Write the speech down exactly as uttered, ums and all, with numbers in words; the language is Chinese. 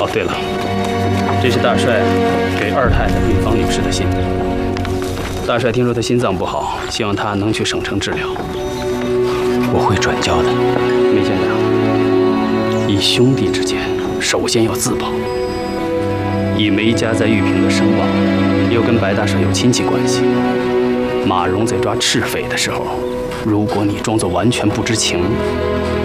哦，对了，这是大帅给二太太病房女士的信。大帅听说她心脏不好，希望她能去省城治疗。 我会转交的。 梅先生，以兄弟之间，首先要自保。以梅家在玉屏的声望，又跟白大帅有亲戚关系，马荣在抓赤匪的时候，如果你装作完全不知情，